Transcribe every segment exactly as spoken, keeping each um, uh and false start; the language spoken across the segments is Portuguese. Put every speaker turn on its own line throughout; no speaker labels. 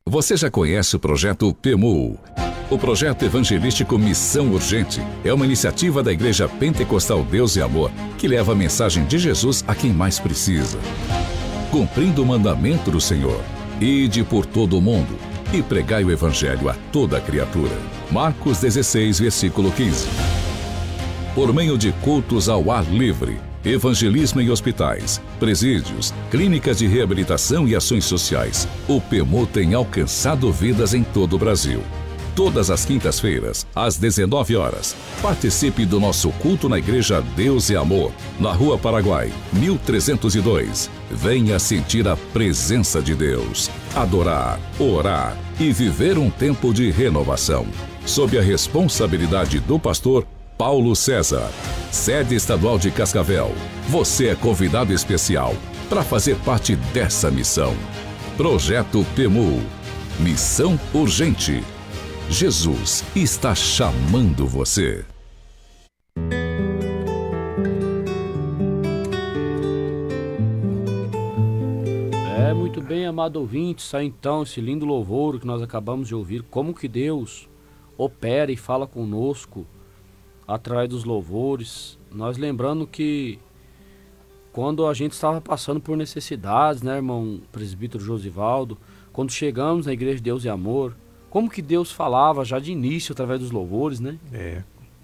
Você já conhece o projeto P M U? O projeto evangelístico Missão Urgente é uma iniciativa da Igreja Pentecostal Deus e Amor que leva a mensagem de Jesus a quem mais precisa. Cumprindo o mandamento do Senhor, ide por todo o mundo e pregai o evangelho a toda criatura. Marcos dezesseis, versículo quinze. Por meio de cultos ao ar livre, evangelismo em hospitais, presídios, clínicas de reabilitação e ações sociais, o P M U tem alcançado vidas em todo o Brasil. Todas as quintas-feiras, às dezenove horas, participe do nosso culto na Igreja Deus e Amor, na Rua Paraguai, mil trezentos e dois. Venha sentir a presença de Deus, adorar, orar e viver um tempo de renovação. Sob a responsabilidade do pastor Paulo César, sede estadual de Cascavel. Você é convidado especial para fazer parte dessa missão. Projeto P M U. Missão Urgente. Jesus está chamando você.
É, muito bem, amado ouvinte, sai então esse lindo louvor que nós acabamos de ouvir. Como que Deus opera e fala conosco através dos louvores. Nós lembrando que quando a gente estava passando por necessidades, né, irmão presbítero Josivaldo, quando chegamos na Igreja de Deus e Amor, como que Deus falava já de início através dos louvores, né?
É.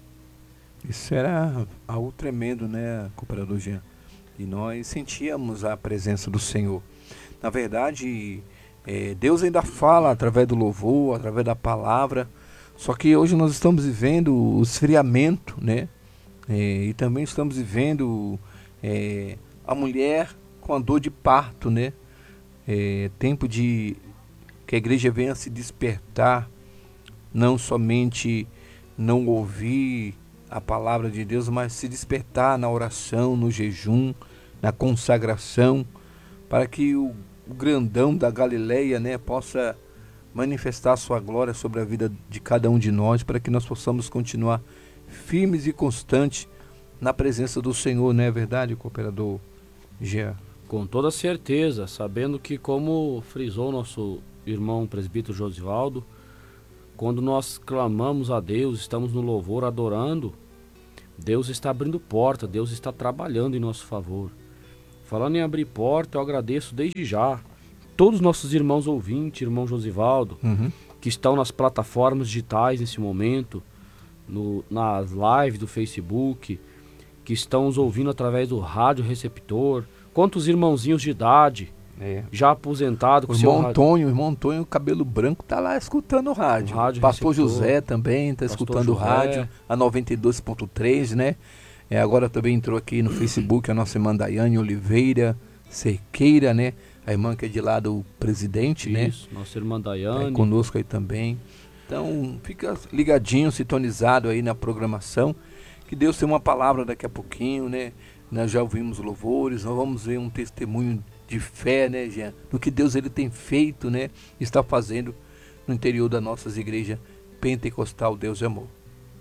Isso era algo tremendo, né, cooperador Jean? E nós sentíamos a presença do Senhor. Na verdade, é, Deus ainda fala através do louvor, através da palavra. Só que hoje nós estamos vivendo o esfriamento, né? É, e também estamos vivendo é, a mulher com a dor de parto, né? É, tempo de que a igreja venha se despertar, não somente não ouvir a palavra de Deus, mas se despertar na oração, no jejum, na consagração, para que o, o grandão da Galileia, né, possa manifestar a sua glória sobre a vida de cada um de nós, para que nós possamos continuar firmes e constantes na presença do Senhor, não é verdade, cooperador Jean?
Com toda certeza, sabendo que, como frisou nosso irmão presbítero Josivaldo, quando nós clamamos a Deus, estamos no louvor adorando, Deus está abrindo porta, Deus está trabalhando em nosso favor. Falando em abrir porta, eu agradeço desde já todos os nossos irmãos ouvintes, irmão Josivaldo, uhum. que estão nas plataformas digitais nesse momento, no, nas lives do Facebook, que estão nos ouvindo através do rádio receptor. Quantos irmãozinhos de idade, é. já aposentado com
o
seu
irmão
rádio.
Antônio, o irmão Antônio, cabelo branco, tá lá escutando o rádio. O rádio Pastor receptor. José também tá escutando o rádio, a noventa e dois ponto três, né? É, agora também entrou aqui no Facebook a nossa irmã Daiane Oliveira Cerqueira, né? A irmã que é de lá do presidente,
Isso,
né?
Isso, nossa irmã Daiane.
É, conosco aí também. Então, fica ligadinho, sintonizado aí na programação, que Deus tem uma palavra daqui a pouquinho, né? Nós já ouvimos louvores, nós vamos ver um testemunho de fé, né, Jean? Do que Deus ele tem feito, né? Está fazendo no interior das nossas igrejas Pentecostal Deus e Amor.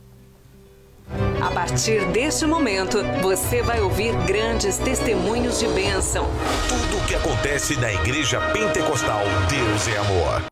A partir deste momento, você vai ouvir grandes testemunhos de bênção.
Tudo o que acontece na Igreja Pentecostal Deus e Amor.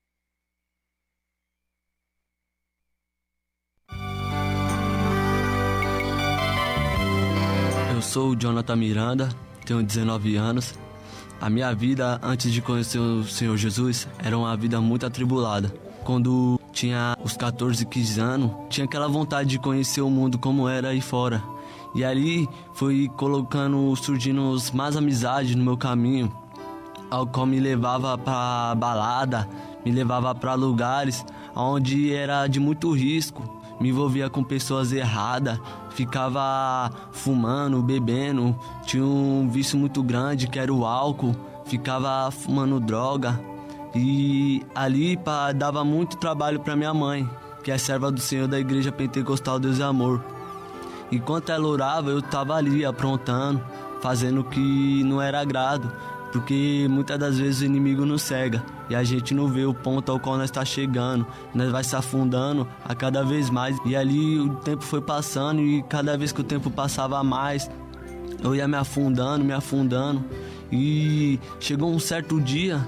Eu sou o Jonathan Miranda, tenho dezenove anos. A minha vida antes de conhecer o Senhor Jesus era uma vida muito atribulada. Quando tinha os catorze, quinze anos, tinha aquela vontade de conhecer o mundo como era aí fora. E ali foi colocando, surgindo mais amizades no meu caminho, ao qual me levava pra balada, me levava para lugares onde era de muito risco. Me envolvia com pessoas erradas, ficava fumando, bebendo, tinha um vício muito grande que era o álcool, ficava fumando droga. E ali pá, dava muito trabalho para minha mãe, que é serva do Senhor da Igreja Pentecostal Deus e Amor. Enquanto ela orava, eu estava ali aprontando, fazendo o que não era agrado, porque muitas das vezes o inimigo nos cega e a gente não vê o ponto ao qual nós está chegando, nós vai se afundando a cada vez mais. E ali o tempo foi passando e cada vez que o tempo passava mais, eu ia me afundando, me afundando. E chegou um certo dia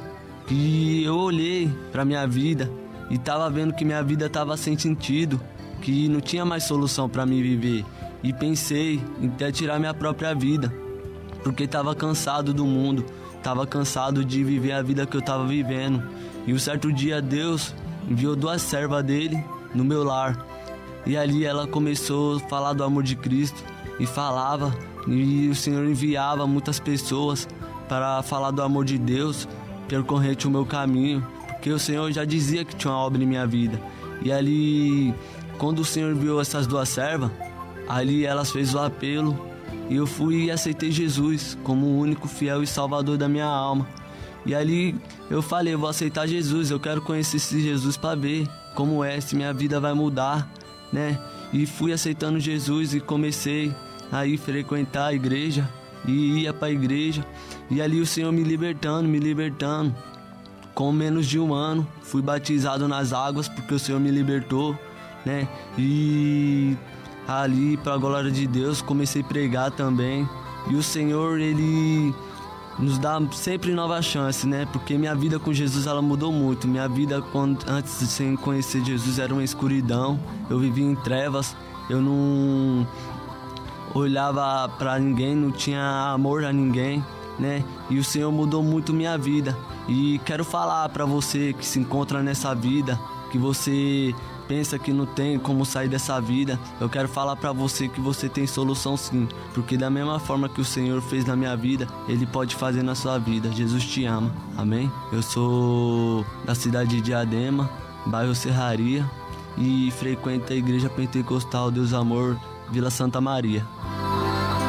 que eu olhei para minha vida e tava vendo que minha vida tava sem sentido, que não tinha mais solução para me viver. E pensei em até tirar minha própria vida, porque tava cansado do mundo, tava cansado de viver a vida que eu tava vivendo. E um certo dia Deus enviou duas servas dele no meu lar. E ali ela começou a falar do amor de Cristo e falava, e o Senhor enviava muitas pessoas para falar do amor de Deus percorrente o meu caminho, porque o Senhor já dizia que tinha uma obra em minha vida. E ali, quando o Senhor enviou essas duas servas, ali elas fez o apelo e eu fui e aceitei Jesus como o único fiel e salvador da minha alma. E ali eu falei, eu vou aceitar Jesus, eu quero conhecer esse Jesus para ver como é, se minha vida vai mudar, né? E fui aceitando Jesus e comecei a ir frequentar a igreja e ia para a igreja. E ali o Senhor me libertando, me libertando. Com menos de um ano, fui batizado nas águas porque o Senhor me libertou, né? E ali, para a glória de Deus, comecei a pregar também. E o Senhor, Ele nos dá sempre nova chance, né? Porque minha vida com Jesus, ela mudou muito. Minha vida, quando, antes de sem conhecer Jesus, era uma escuridão. Eu vivia em trevas, eu não olhava para ninguém, não tinha amor a ninguém, né? E o Senhor mudou muito minha vida. E quero falar para você que se encontra nessa vida, que você pensa que não tem como sair dessa vida, eu quero falar para você que você tem solução sim, porque da mesma forma que o Senhor fez na minha vida, Ele pode fazer na sua vida. Jesus te ama, amém? Eu sou da cidade de Diadema, bairro Serraria, e frequento a Igreja Pentecostal Deus Amor, Vila Santa Maria.